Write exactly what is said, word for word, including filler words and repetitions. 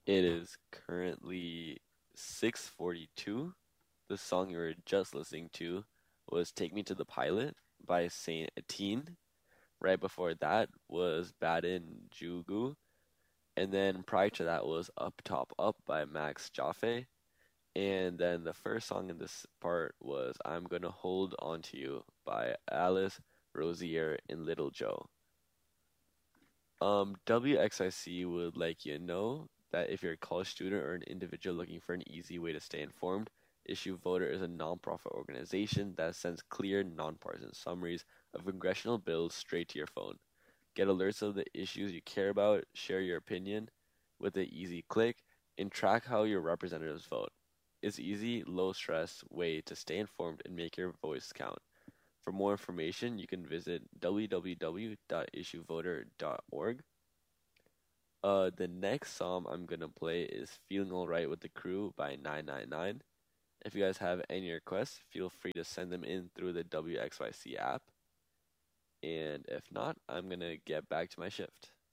It is currently six forty-two. The song you were just listening to was Take Me to the Pilot by Saint Etienne. Right before that was Badin Jugu. And then prior to that was Up Top Up by Max Jaffe. And then the first song in this part was I'm Gonna Hold On to You by Alice, Rosier, and Little Joe. Um, W X I C would like you to know that if you're a college student or an individual looking for an easy way to stay informed, Issue Voter is a nonprofit organization that sends clear, nonpartisan summaries of congressional bills straight to your phone. Get alerts of the issues you care about, share your opinion with an easy click, and track how your representatives vote. It's easy, low stress way to stay informed and make your voice count. For more information, you can visit w w w dot issue voter dot org. Uh, the next song I'm gonna play is Feeling Alright with the Crew by nine nine nine. If you guys have any requests, feel free to send them in through the W X Y C app. And if not, I'm gonna get back to my shift.